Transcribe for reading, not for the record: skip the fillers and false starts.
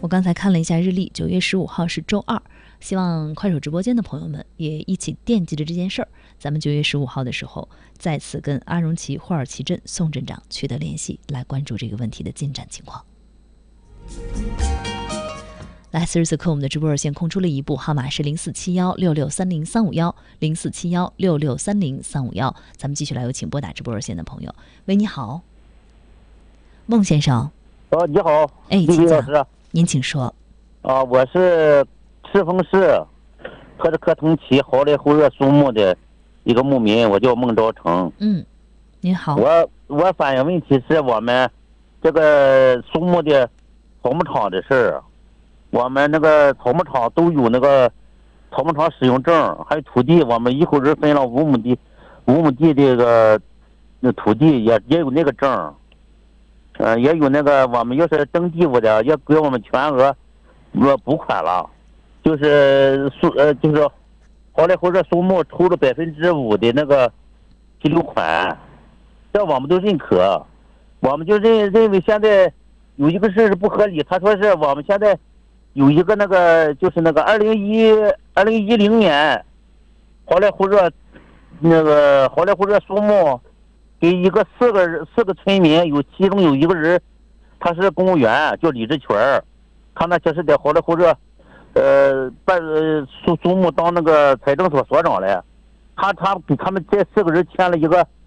我刚才看了一下日历，9月15号是周二，希望快手直播间的朋友们也一起惦记着这件事儿。咱们9月15号的时候，再次跟阿荣旗霍尔旗镇宋镇长取得联系，来关注这个问题的进展情况。来，此时此刻我们的直播热线空出了一部，号码是04716630-351，04716630-351。咱们继续来有请拨打直播热线的朋友。喂，你好，孟先生。 你好， 哎， 李老师， 您请说。 我是赤峰市科腾旗豪莱后热苏木的一个牧民，我叫孟昭成。 您好。 我反映问题是我们这个苏木的草牧场的事儿。我们那个草牧场都有那个草牧场使用证，还有土地，我们一口人分了5亩地这个土地也有那个证。也有那个我们要是征地务的，也给我们全额补款了，就是豪莱后热苏木抽了5%的那个批留款，这我们都认可。我们就认为现在有一个事是不合理，他说是我们现在有一个那个就是那个2010年豪莱后热苏木给一个四个村民，其中有一个人他是公务员，叫李志全，他那就是在豪莱后热苏木当那个财政所所长嘞，他给他们这4个人签了一个